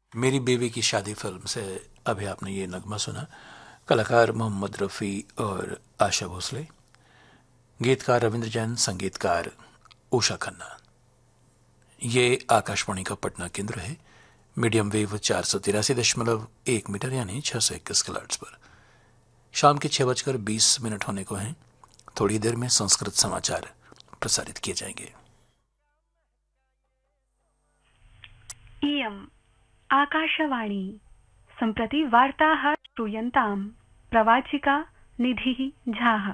मेरी baby की शादी film से अभी आपने ये नगमा सुना। कलाकार मोहम्मद रफ़ी और आशा भोसले, गीतकार रविंद्र जैन, संगीतकार उषा खन्ना। ये आकाशवाणी का पटना केंद्र है। मीडियम वेव 483.1 मीटर यानी 621 किलोहर्ट्ज़ पर। शाम के 6:20 होने को हैं। थोड़ी देर में संस्कृत समाचार प्रसारित किए जाएंगे। इयम् आकाशवाणी। सम्प्रति वार्ताः श्रूयन्ताम्। प्रवाचिका निधिः झाः।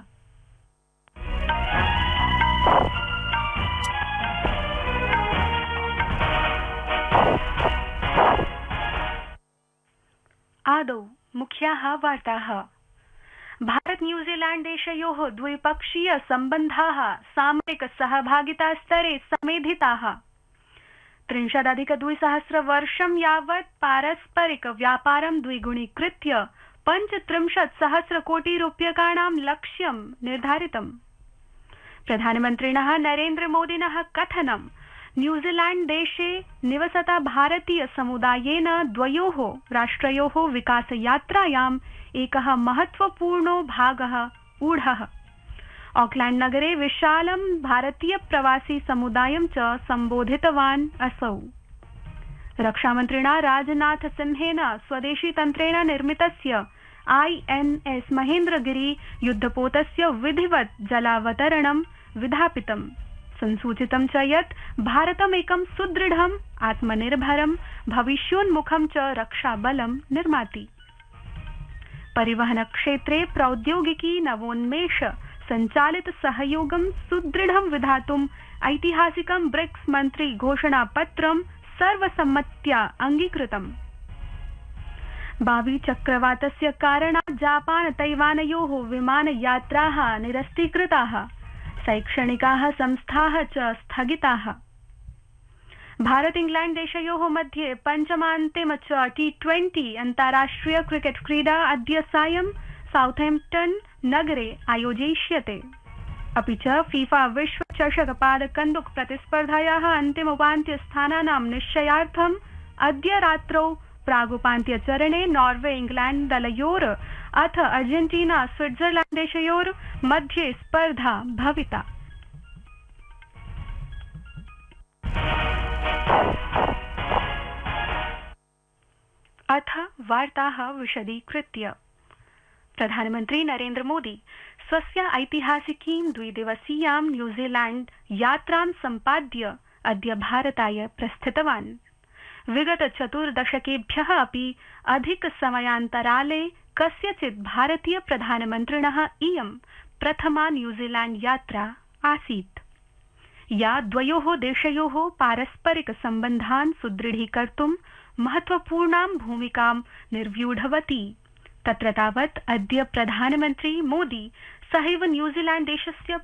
आदौ मुख्याः वार्ताः। भारत न्यूजीलैंड देशयोः द्विपक्षीय सम्बन्धाः सामरिक सहभागिता स्तरे समेधिताः। 30+ वर्षं यावत् पारस्परिक व्यापारं द्विगुणीकृत्य 35 कोटि रूप्यकाणां लक्ष्यं निर्धारितम्। प्रधानमन्त्रिणः नरेन्द्रमोदिनः कथनं न्यूजीलैंड देशे निवसता भारतीय समुदायेन द्वयोः राष्ट्रयोः विकासयात्रायाम् एकः महत्वपूर्णो भागः ऊढः। ऑकलैंड नगरे विशालं भारतीय प्रवासी समुदायं च सम्बोधितवान् असौ। रक्षामन्त्रिणा राजनाथ सिंहेन स्वदेशी तन्त्रेण निर्मितस्य INS महेन्द्रगिरी युद्धपोतस्य विधिवत् जलावतरणं विधापितम्। संसूचितं च यत् भारतमेकं सुदृढम् आत्मनिर्भरं भविष्योन्मुखं च रक्षाबलं निर्माति। परिवहन क्षेत्रे प्रौद्योगिकी नवोन्मेष संचालित सहयोगं सुदृढं विधातुम् ऐतिहासिकं ब्रिक्स मन्त्री घोषणापत्रं सर्वसम्मत्या अङ्गीकृतम्। बावी चक्रवातस्य कारणात् जापान तैवानयोः विमानयात्राः निरस्तीकृताः। शैक्षणिकाः संस्थाः च स्थगिताः। भारत इंग्लैंड देशयोः मध्ये पञ्चमान्तिम T20 अन्ताराष्ट्रिय क्रिकेट क्रीडा अद्य सायं साउथैम्प्टन नगरे आयोजयिष्यते। अपि च फीफा विश्व चषक पादकन्दुक प्रतिस्पर्धायाः अन्तिम उपान्त्यस्थानानां निश्चयार्थम् अद्य रात्रौ प्रागुपान्त्यचरणे नॉर्वे इंग्लैंड दलयोर अथ अर्जेन्टीना स्विट्जरलैंड देशयोर मध्ये स्पर्धा भविता। अथ वार्ताः विशदीकृत्य। प्रधानमन्त्री नरेन्द्र मोदी स्वस्य ऐतिहासिकीं द्विदिवसीयां न्यूजीलैंड यात्रां सम्पाद्य अद्य भारताय प्रस्थितवान्। विगत 4 दशकेभ्यः अपि अधिक समयान्तराले कस्यचित् भारतीय प्रधानमन्त्रिणः इयं प्रथमा न्यूजीलैंड यात्रा आसीत्, या द्वयोः देशयोः पारस्परिक सम्बन्धान् सुदृढीकर्तुं महत्वपूर्णां भूमिकां निर्व्यूढवती। तत्र तावत् अद्य प्रधानमन्त्री मोदी सहैव न्यूजीलैंड देशस्य